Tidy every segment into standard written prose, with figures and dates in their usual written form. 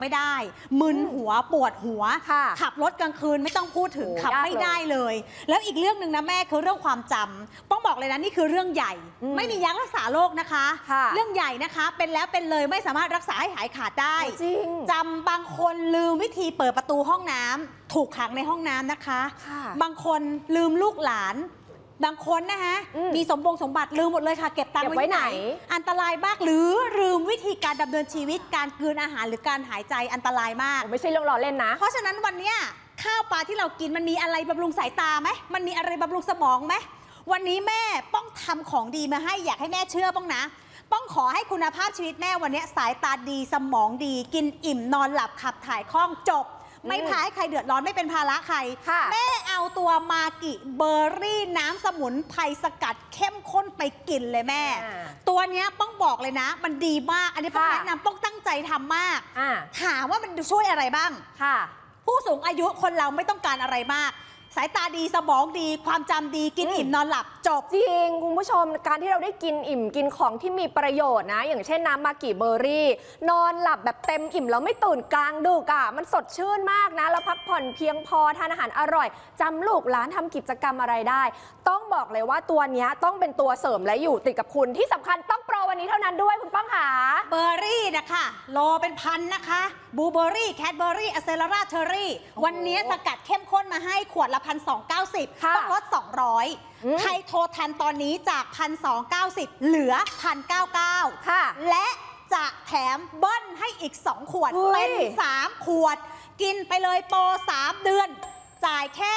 ไม่ได้มึนหัวปวดหัวขับรถกลางคืนไม่ต้องพูดถึงขับไม่ได้เลยแล้วอีกเรื่องหนึ่งนะแม่คือเรื่องความจำต้องบอกเลยนะนี่คือเรื่องใหญ่ไม่มียารักษาโรคนะคะเรื่องใหญ่นะคะเป็นแล้วเป็นเลยไม่สามารถรักษาให้หายขาดได้จำบางคนลืมวิธีเปิดประตูห้องน้ำถูกขังในห้องน้ำนะคะบางคนลืมลูกหลานบางคนนะคะมีสมบัติลืมหมดเลยค่ะเก็บตังค์ไว้ไหนอันตรายมากหรือลืมวิธีการดำเนินชีวิตการกลืนอาหารหรือการหายใจอันตรายมากไม่ใช่เรื่องล้อเล่นนะเพราะฉะนั้นวันนี้ข้าวปลาที่เรากินมันมีอะไรบำรุงสายตาไหมมันมีอะไรบำรุงสมองไหมวันนี้แม่ป้องทำของดีมาให้อยากให้แม่เชื่อป้องนะป้องขอให้คุณภาพชีวิตแม่วันนี้สายตาดีสมองดีกินอิ่มนอนหลับขับถ่ายคล่องจบไม่พาให้ใครเดือดร้อนไม่เป็นภาระใครแม่เอาตัวมากิเบอร์รี่น้ำสมุนไพรสกัดเข้มข้นไปกินเลยแม่ตัวนี้ป้องบอกเลยนะมันดีมากอันนี้ป้องแนะนำป้องตั้งใจทำมากถามว่ามันช่วยอะไรบ้างผู้สูงอายุคนเราไม่ต้องการอะไรมากสายตาดีสมองดีความจำดีกินอิ่มนอนหลับจบจริงคุณผู้ชมการที่เราได้กินอิ่มกินของที่มีประโยชน์นะอย่างเช่นน้ำมากิเบอร์รี่นอนหลับแบบเต็มอิ่มแล้วไม่ตื่นกลางดึกมันสดชื่นมากนะแล้วพักผ่อนเพียงพอทานอาหารอร่อยจำลูกหลานทำกิจกรรมอะไรได้ต้องบอกเลยว่าตัวนี้ต้องเป็นตัวเสริมและอยู่ติดกับคุณที่สำคัญต้องโปรวันนี้เท่านั้นด้วยคุณป้องขาเบอร์รี่นะคะโลเป็นพันนะคะบลูเบอร์รี่แคดเบอร์รี่อะเซลาราเชอร์รี่วันนี้สกัดเข้มข้นมาให้ขวดละ1,290ต้องลด200ใครโทรทันตอนนี้จาก1,290เหลือ1,099ค่ะและจะแถมเบิ้ลให้อีก2ขวดเป็น3ขวดกินไปเลยโปร3เดือนจ่ายแค่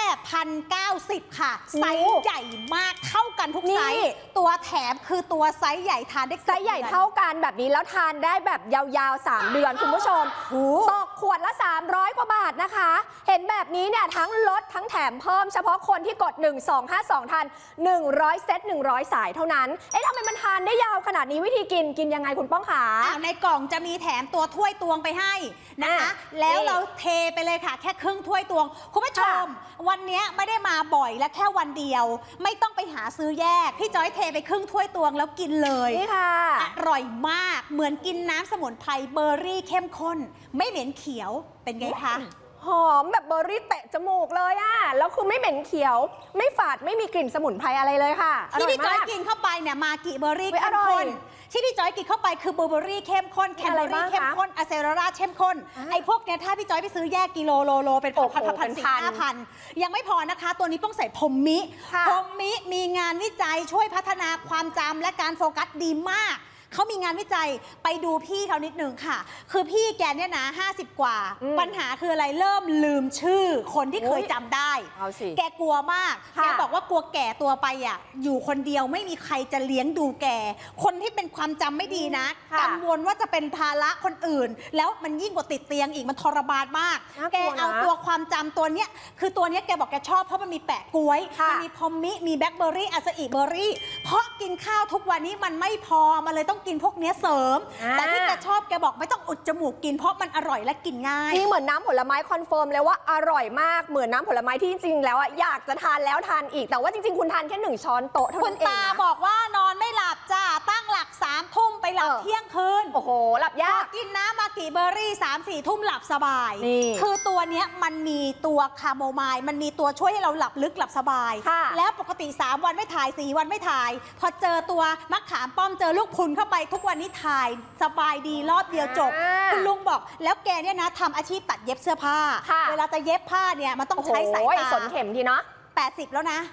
1,090ค่ะไซส์ใหญ่มากเท่ากันทุกไซส์ตัวแถมคือตัวไซส์ใหญ่ทานได้ไซส์ใหญ่เท่ากันแบบนี้แล้วทานได้แบบยาวๆ3เดือนคุณผู้ชมตกขวดละ300กว่าบาทนะคะเห็นแบบนี้เนี่ยทั้งลดทั้งแถมเพิ่มเฉพาะคนที่กด1252ทัน100เซต100สายเท่านั้นทำไมมันทานได้ยาวขนาดนี้วิธีกินยังไงคุณป้องขาในกล่องจะมีแถมตัวถ้วยตวงไปให้นะคะแล้วเราเทไปเลยค่ะแค่ครึ่งถ้วยตวงคุณผู้ชมวันนี้ไม่ได้มาบ่อยและแค่วันเดียวไม่ต้องไปหาซื้อแยกพี่จอยเทไปครึ่งถ้วยตวงแล้วกินเลยนี่ค่ะอร่อยมากเหมือนกินน้ำสมุนไพรเบอร์รี่เข้มข้นไม่เหม็นเขียวเป็นไงคะหอมแบบเบอร์รี่เตะจมูกเลยแล้วคือไม่เหม็นเขียวไม่ฝาดไม่มีกลิ่นสมุนไพรอะไรเลยค่ะที่พี่จอยกินเข้าไปเนี่ยมากิเบอร์รี่เข้มข้นที่พี่จอยกินเข้าไปคือเบอร์รี่เข้มข้นแคนเบอร์รี่เข้มข้นอะเซลาราเข้มข้นไอ้พวกเนี้ยถ้าพี่จอยไปซื้อแยกกิโลเป็นพัน4,000-5,000ยังไม่พอนะคะตัวนี้ต้องใส่พรมมิมีงานวิจัยช่วยพัฒนาความจำและการโฟกัสดีมากเขามีงานวิจัยไปดูพี่เขานิดนึงค่ะคือพี่แกเนี่ยนะ50กว่าปัญหาคืออะไรเริ่มลืมชื่อคนที่เคยจำได้แกกลัวมากแกบอกว่ากลัวแก่ตัวไปอยู่คนเดียวไม่มีใครจะเลี้ยงดูแกคนที่เป็นความจำไม่ดีนะกังวลว่าจะเป็นภาระคนอื่นแล้วมันยิ่งกว่าติดเตียงอีกมันทรมานมากแกเอาตัวความจำตัวเนี้ยคือตัวเนี้ยแกบอกแกชอบเพราะมันมีแปะกล้วยมันมีพอมมิมีแบล็คเบอร์รี่อาซาอิเบอร์รี่เพราะกินข้าวทุกวันนี้มันไม่พอมาเลยต้องกินพวกนี้เสริมแต่ที่แกชอบแกบอกไม่ต้องอุดจมูกกินเพราะมันอร่อยและกินง่ายนี่เหมือนน้ำผลไม้คอนเฟิร์มเลยว่าอร่อยมากเหมือนน้ำผลไม้ที่จริงๆแล้วอยากจะทานแล้วทานอีกแต่ว่าจริงๆคุณทานแค่1ช้อนโต๊ะเท่านั้นเองคุณตาบอกว่านอนไม่หลับจ้าตั้งหลัก3 ทุ่มไปหลับเที่ยงคืนโอ้โหหลับยากกินน้ำมากิเบอร์รี่3-4 ทุ่มหลับสบายคือตัวเนี้ยมันมีตัวคาโมไมล์มันมีตัวช่วยให้เราหลับลึกหลับสบายแล้วปกติ3 วันไม่ถ่าย4 วันไม่ถ่ายพอเจอตัวมะขามป้อมเจอลูกพุนเข้าไปทุกวันนี้ถ่ายสบายดีรอบเดียวจบคุณลุงบอกแล้วแกเนี่ยนะทำอาชีพตัดเย็บเสื้อผ้าเวลาจะเย็บผ้าเนี่ยมันต้องใช้สายตาสนเข็มดีเนาะ 80แล้วนะ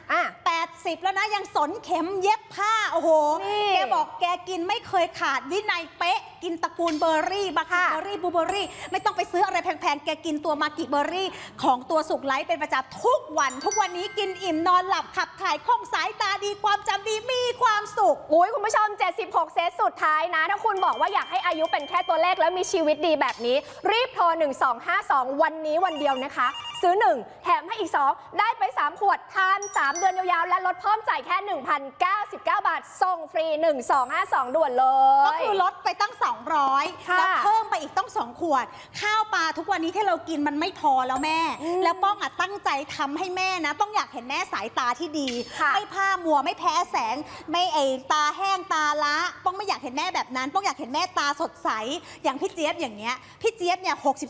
80แล้วนะยังสนเข็มเย็บผ้าโอ้โหแกบอกแกกินไม่เคยขาดวินัยเป๊ะกินตระกูลเบอร์รี่มากิเบอร์รี่บลูเบอร์รี่ไม่ต้องไปซื้ออะไรแพงๆแกกินตัวมากิเบอร์รี่ของตัวสุกไลท์เป็นประจำทุกวันนี้กินอิ่มนอนหลับขับถ่ายคล่องสายตาดีความจำดีมีความสุขอุ้ยคุณผู้ชม76เซตสุดท้ายนะถ้าคุณบอกว่าอยากให้อายุเป็นแค่ตัวเลขแล้วมีชีวิตดีแบบนี้รีบโทร1252วันนี้วันเดียวนะคะซื้อ1แถมให้อีก2ได้ไป3ขวดทาน3เดือนยาวๆและลดเพิ่มจ่ายแค่ 1,099 บาทส่งฟรี1252ด่วนเลยก็คือลดไปตั้ง 200แล้วเพิ่มไปอีกต้อง2ขวดข้าวปลาทุกวันนี้ที่เรากินมันไม่พอแล้วแม่แล้วป้องตั้งใจทำให้แม่นะต้องอยากเห็นแม่สายตาที่ดีไม่ผ้ามัวไม่แพ้แสงไม่ตาแห้งตาล้าป้องไม่อยากเห็นแม่แบบนั้นป้องอยากเห็นแม่ตาสดใสอย่างพี่เจี๊ยบอย่างเงี้ยพี่เจี๊ยบเนี่ย